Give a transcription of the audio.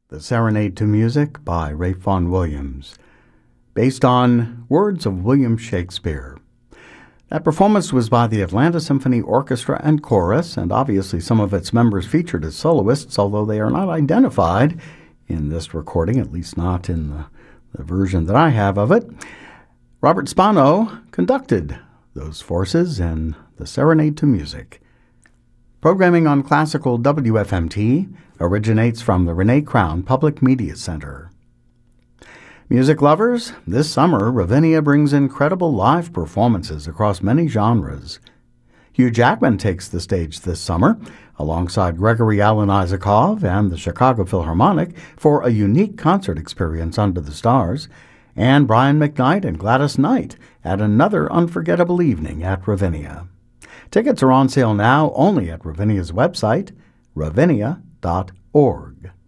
The Serenade to Music by Ralph Vaughan Williams, based on words of William Shakespeare. That performance was by the Atlanta Symphony Orchestra and Chorus, and obviously some of its members featured as soloists, although they are not identified in this recording, at least not in the version that I have of it. Robert Spano conducted those forces in The Serenade to Music. Programming on Classical WFMT originates from the Renee Crown Public Media Center. Music lovers, this summer, Ravinia brings incredible live performances across many genres. Hugh Jackman takes the stage this summer, alongside Gregory Alan Isakov and the Chicago Philharmonic, for a unique concert experience under the stars, and Brian McKnight and Gladys Knight at another unforgettable evening at Ravinia. Tickets are on sale now only at Ravinia's website, ravinia.org.